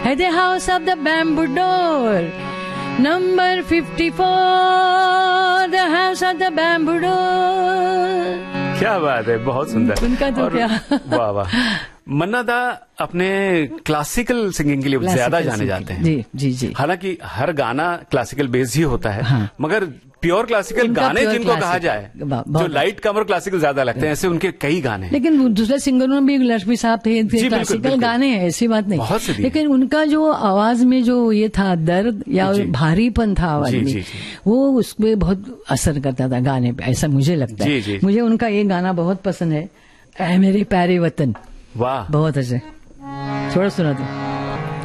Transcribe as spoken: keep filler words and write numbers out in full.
At the house of the bamboo door, number fifty-four, the house of the bamboo door. क्या बात है, बहुत सुंदर। उनका तो क्या वाह वाह। मन्ना दा अपने क्लासिकल सिंगिंग के लिए ज्यादा जाने जाते हैं। जी जी जी। हालांकि हर गाना क्लासिकल बेस ही होता है, हाँ। मगर प्योर क्लासिकल गाने जिनको कहा जाए, जो लाइट कमर क्लासिकल ज्यादा लगते हैं, ऐसे उनके कई गाने हैं। लेकिन दूसरे सिंगरों में भी लक्ष्मी साहब थे, थे क्लासिकल गाने हैं, ऐसी बात नहीं, बहुत से। लेकिन उनका जो आवाज में जो ये था दर्द या भारीपन था आवाज में, वो उसमें बहुत असर करता था गाने पे, ऐसा मुझे लगता है। मुझे उनका ये गाना बहुत पसंद है, ऐ मेरे प्यारे वतन। वाह, बहुत अच्छे, थोड़ा सुना दो।